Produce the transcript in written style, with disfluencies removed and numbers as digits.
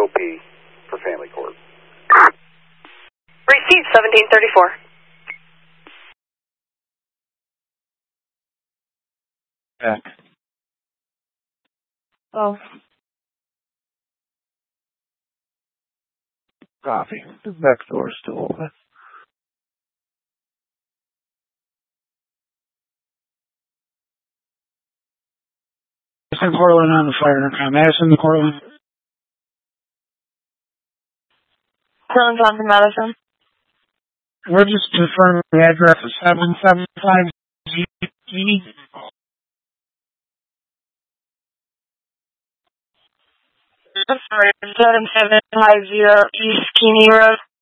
COP for Family Court. Receipt 1734. Back. Oh. Copy. The back door's still open. Madison, Portland on the fire intercom. Madison, Portland. Portland, Johnson, Madison. We're just confirming the address of 775 G. I'm sorry, 7750 East Keeney Road.